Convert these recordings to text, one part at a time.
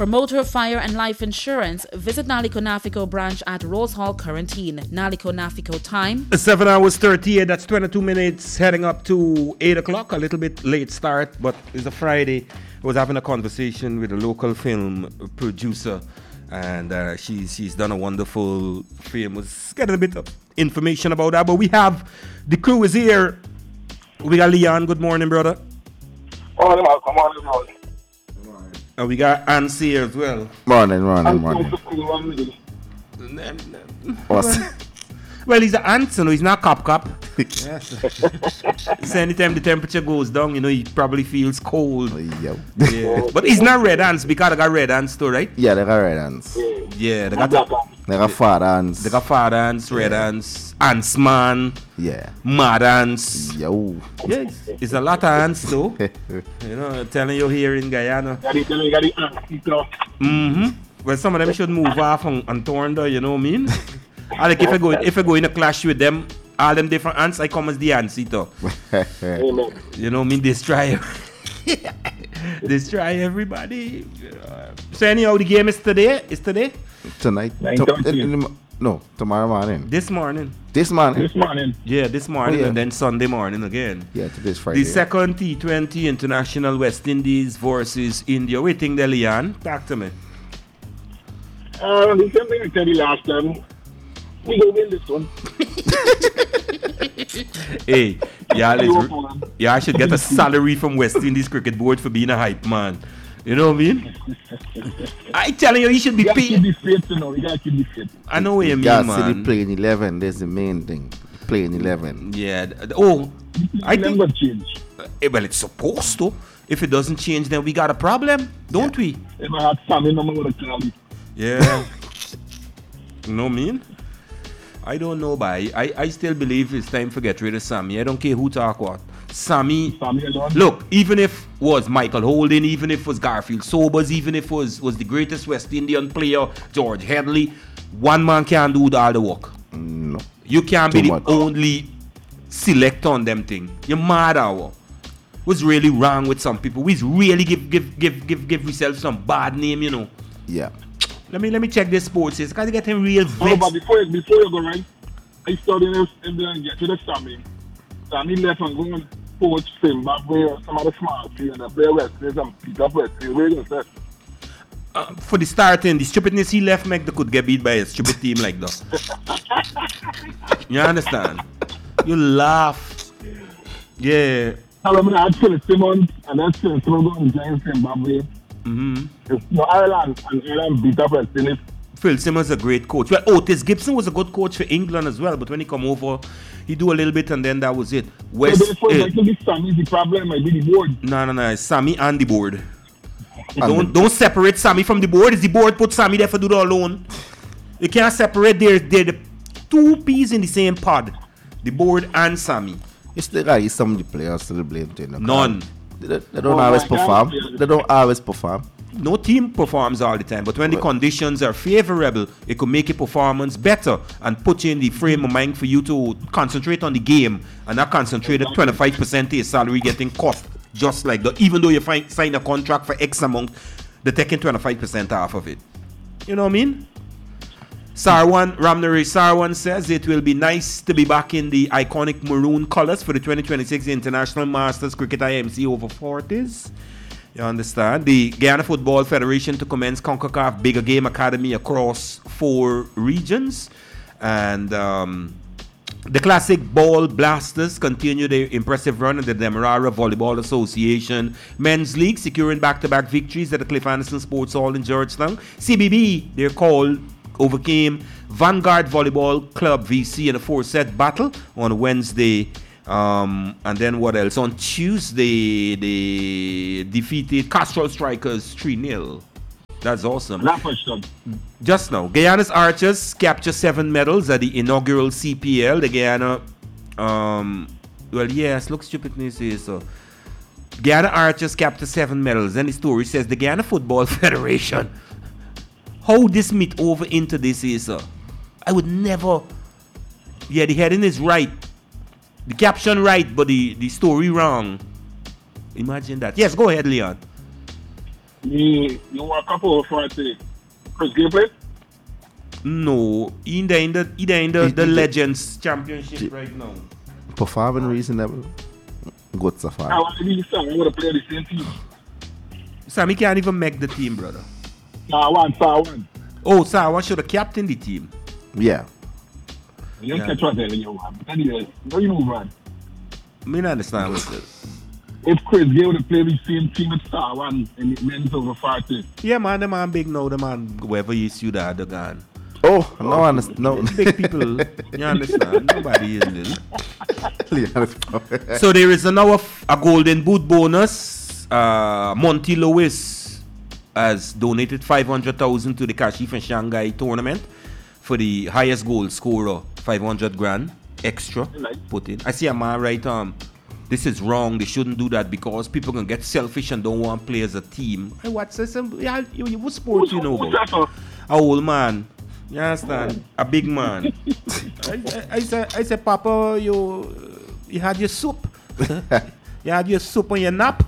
For motor, fire and life insurance, visit Naliko Nafico branch at Rose Hall, Quarantine. Naliko Nafico time. 7 hours 38, that's 22 minutes heading up to 8 o'clock. A little bit late start, but it's a Friday. I was having a conversation with a local film producer, and she's done a wonderful film. Was getting a bit of information about that, but we have the crew is here. We got Leon. Good morning, brother. Morning, Malcolm. Morning. And we got Ansi here as well. Morning. Well, he's an ant, so he's not cop. Yes. So anytime the temperature goes down, he probably feels cold. Yeah. But he's not red ants because they got red ants too, right? Yeah, they got red ants. Yeah, they got fat ants. They got fat ants, red ants, ants man. Yeah. Mad ants. Yo. Yes, it's a lot of ants though. Telling you here in Guyana. Well, some of them should move off on Torndo, you know what I mean? I like if I go in a clash with them, all them different ants, I come as the ants, you know what I mean? Destroy everybody. So anyhow, the game is today? Tonight? No, tomorrow morning. This morning. Yeah, this morning, and then Sunday morning again. Yeah, today's Friday. The second T20 International West Indies versus India. What do you think there, Leon? Talk to me. The same thing I said last time. We go win this one. Hey, I should get a salary from West Indies Cricket Board for being a hype man. You know what I mean? I telling you, he should be paid. You gotta keep the faith. I know what you mean, man. Man. See, playing 11. That's the main thing. Playing 11. Yeah. Oh, I think. Never change. Well, it's supposed to. If it doesn't change, then we got a problem, don't we? If I had Sammy, no more to call it. Yeah. You know what I mean? I don't know, but I still believe it's time to get rid of Sammy. I don't care who talk what. Sammy alone. Look, even if was Michael Holding, even if was Garfield Sobers, even if was the greatest West Indian player, George Headley, one man can't do all the work. No. You can't Too be much. the only select on them thing. You're mad hour. What's really wrong with some people? We really give yourself some bad name, Yeah. Let me check this sports. It's got to get him real vexed. No, but before you go right, I studied in the get to the Sammy. Sammy left and go and coach Zimbabwe or some other small field and play West Indies and pick up West Indies. Where you going For the starting, the stupidness he left make they could get beat by a stupid team like that. You understand? You laugh. Yeah. I remember I had Phil Simmons and then Phil Simmons going to join Zimbabwe. Ireland beat up West Indies. Phil Simmons is a great coach. Well, Otis Gibson was a good coach for England as well, but when he come over, he do a little bit and then that was it. Sammy, the problem might be the board. No, it's Sammy and the board. Don't separate Sammy from the board. Is the board put Sammy there for do it alone? You can't separate. They're the two peas in the same pod. The board and Sammy. It's the guy, some of the players to the blame thing. None. They don't always perform. They don't always perform. No team performs all the time, but when the conditions are favorable, it could make your performance better and put you in the frame of mind for you to concentrate on the game and not concentrate at 25% of your salary getting cut. Just like that, even though you sign a contract for X amount, they're taking 25% off of it. You know what I mean? Ramnari Sarwan says it will be nice to be back in the iconic maroon colors for the 2026 International Masters Cricket IMC over 40s. You understand? The Guyana Football Federation to commence CONCACAF Bigger Game Academy across 4 regions. And the Classic Ball Blasters continue their impressive run in the Demerara Volleyball Association Men's League, securing back-to-back victories at the Cliff Anderson Sports Hall in Georgetown. CBB, they're called, overcame Vanguard Volleyball Club VC in a 4-set battle on Wednesday. And then what else? On Tuesday, they defeated Castrol Strikers 3-0. That's awesome. Just now, Guyana's Archers capture 7 medals at the inaugural CPL. The Guyana, look stupid when you say so. Guyana Archers capture 7 medals. And the story says the Guyana Football Federation. How this meet over into this is, I would never. Yeah, the heading is right. The caption right, but the story wrong. Imagine that. Yes, go ahead, Leon. You want a couple for it? Chris Gale play? No, in the Legends Championship right now. Performing reasonable. Good so far. I want to be Sam. I want to play the same team. Sammy can't even make the team, brother. Star one. Oh, Sawa should have captained the team. Yeah. You don't catch what I'm telling you, man. Anyway, no, you move, man. I mean, I understand what it is. If Chris Gale would have played the same team with Star One and it meant over 40. Yeah, man, the man big now, the man, whoever you see the other gun. Oh, no, understand. No. Big people, you understand? Nobody is little. Yeah. So there is now a golden boot bonus. Monty Lewis has donated 500,000 to the Kashif and Shanghai tournament for the highest goal scorer, 500 grand extra put in. I see a man right this is wrong. They shouldn't do that because people can get selfish and don't want to play as a team. Hey, what's this? Yeah, what sport you know about? A old man. You understand? A big man. I said, Papa, you had your soup. You had your soup on your nap.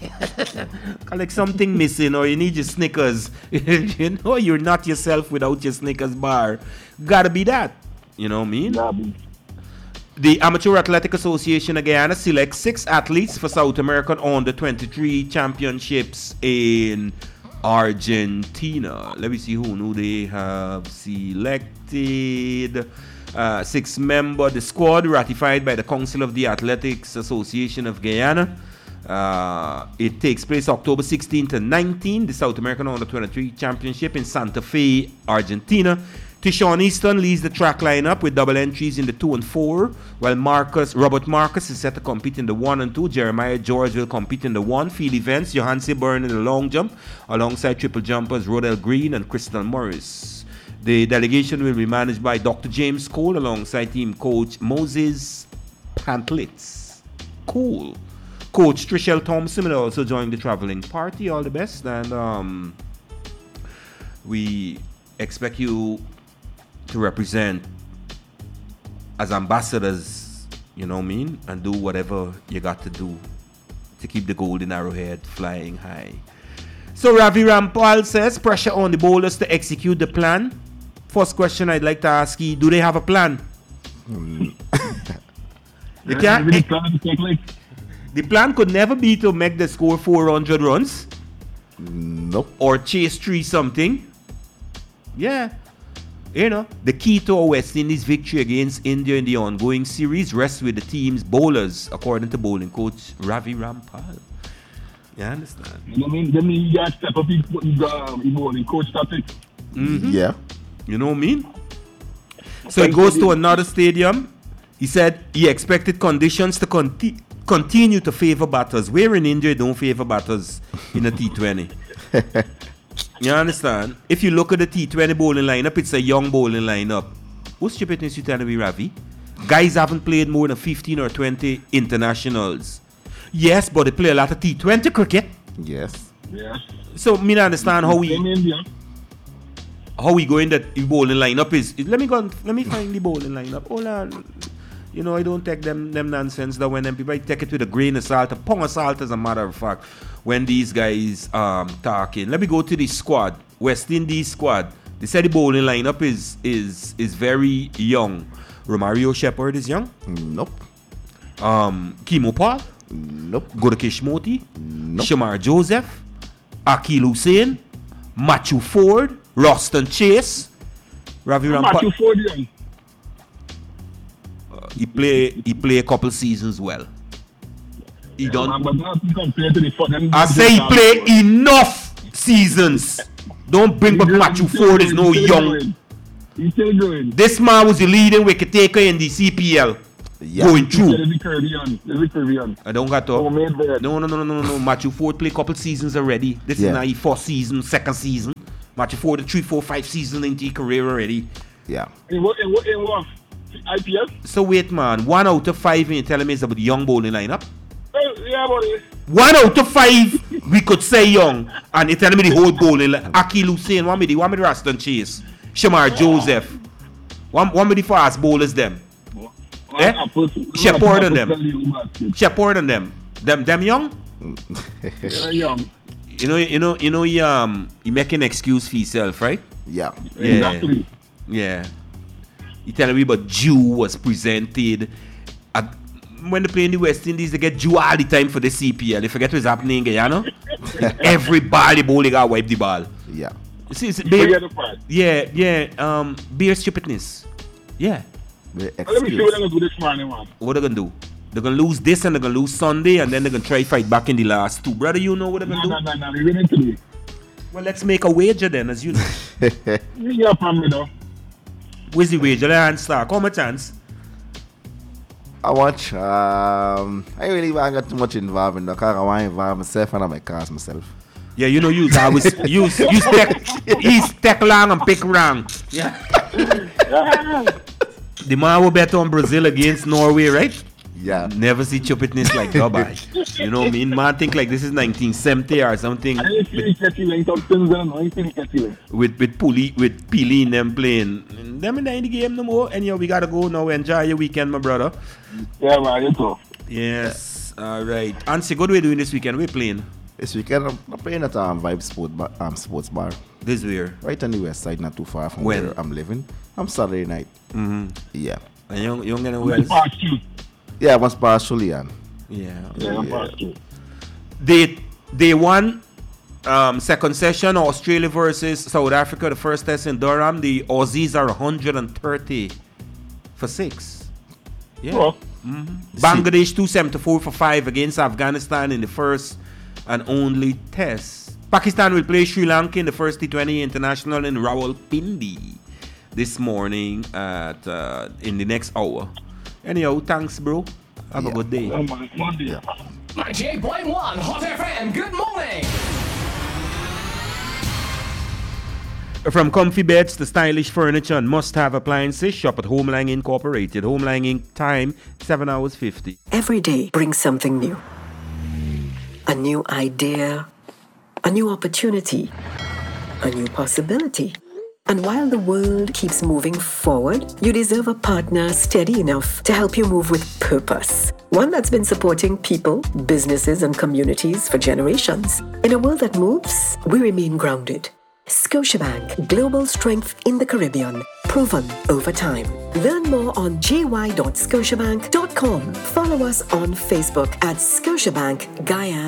Like something missing, or you need your Snickers. You know you're not yourself without your Snickers bar. Gotta be that. You know what I mean? The Amateur Athletic Association of Guyana selects 6 athletes for South American Under-23 Championships in Argentina. Let me see who they have selected. 6-member the squad ratified by the Council of the Athletics Association of Guyana. It takes place October 16 to 19, the South American Under-23 Championship in Santa Fe, Argentina. Tishon Easton leads the track lineup with double entries in the 2 and 4, while Robert Marcus is set to compete in the 1 and 2. Jeremiah George will compete in the 1 field events. Johansi Byrne in the long jump, alongside triple jumpers Rodell Green and Crystal Morris. The delegation will be managed by Dr. James Cole alongside team coach Moses Pantlitz. Cool. Coach Trishelle Thompson will also join the traveling party. All the best, and we expect you to represent as ambassadors, you know what I mean, and do whatever you got to do to keep the golden arrowhead flying high. So Ravi Rampal says, pressure on the bowlers to execute the plan. First question I'd like to ask you, do they have a plan? You can't. The plan could never be to make the score 400 runs. Nope. Or chase 3 something. Yeah. You know, the key to a West Indies victory against India in the ongoing series rests with the team's bowlers, according to bowling coach Ravi Rampal. You understand? You know what I mean? They mean you got to step up in bowling coach tactics. Mm-hmm. Yeah. You know what I mean? So it goes to another stadium. He said he expected conditions to continue to favor batters. Where in India don't favor batters in a T20. You understand? If you look at the T20 bowling lineup, it's a young bowling lineup. What stupidness you telling me, Ravi? Guys haven't played more than 15 or 20 internationals. Yes, but they play a lot of T20 cricket. Yes. Yes. So me not understand how we go in that bowling lineup is. Let me find the bowling lineup. Hold on. You know, I don't take them nonsense that when them people, I take it with a grain of salt, a pound of salt as a matter of fact, when these guys talking. Let me go to the squad, West Indies squad. They said the bowling lineup is very young. Romario Shepherd is young. Nope. Kimo Paul. Nope. Gurukesh Moti. Nope. Shamar Joseph. Akil Hussain. Matthew Ford. Roston Chase. Ravi Rampal. Matthew Ford young. He play a couple seasons well. He don't. I say he play enough seasons. Don't bring back Matthew Ford is no young. He's still going. This man was the leading wicket taker in the CPL. Yeah. Going through. I don't got to. No. Matthew Ford play a couple seasons already. This is now his 4th season, 2nd season. Matthew Ford 3, 4, 5 seasons into his career already. Yeah. In what? IPL? So wait, man. 1 out of 5 you telling me is about the young bowling lineup? Yeah, buddy. 1 out of 5 we could say young, and you telling me the whole bowling line. Akil Hussain, one with the Raston Chase, Shamar Joseph, one with the fast bowlers them. Shepherd and them. Them young? Young. You make an excuse for yourself, right? Yeah. Exactly. Yeah. You telling me about Jew was presented. When they play in the West Indies, they get Jew all the time for the CPL. They forget what's happening in Guyana. Everybody bowling got wipe the ball. Yeah. You see, it's Forget the part. bare stupidness. Yeah. The Let me see what they're going to do this morning, man. What they're gonna do? They're gonna lose this and they're gonna lose Sunday and then they're gonna try fight back in the last two. Brother, you know what they're gonna do? No. We're winning today. Well, let's make a wager then, as you know. You got from me, though. Where's the wager? Let's start. How much chance? I watch. I really want to get too much involved in the car. I want to involve myself and I make cars myself. Yeah, you know, use tech long and pick wrong. Yeah. The man will bet on Brazil against Norway, right? Yeah. Never see stupidness like Dubai. You know what I mean? Man think like this is 1970 or something. I didn't feel catchy like something. I didn't feel catchy like. With Pili and them playing. Them in the game no more. Anyhow, we gotta go now. Enjoy your weekend, my brother. Yeah, man, you too. Yes. All right. Ansi, what are we doing this weekend? We're playing. This weekend, I'm playing at Vibe Sports Bar. This where? Right on the west side, not too far from When? where I'm living. I'm Saturday night. Mm-hmm. Yeah. And you gonna Like part two. Yeah, I was past Julian. Yeah. Yeah, part two. They won second session, Australia versus South Africa, the first test in Durham. The Aussies are 130 for 6. Yeah. Well, Bangladesh 274 for 5 against Afghanistan in the first and only test. Pakistan will play Sri Lanka in the first T20 international in Rawalpindi this morning at in the next hour. Anyhow, thanks, bro. Have a good day. Monday. 98.1 Hot FM, good morning. From comfy beds to stylish furniture and must-have appliances, shop at Homelang Incorporated. Homelang Inc. Time 7 hours 50. Every day brings something new. A new idea, a new opportunity, a new possibility. And while the world keeps moving forward, you deserve a partner steady enough to help you move with purpose. One that's been supporting people, businesses, and communities for generations. In a world that moves, we remain grounded. Scotiabank, global strength in the Caribbean, proven over time. Learn more on jy.scotiabank.com. Follow us on Facebook at Scotiabank Guyana.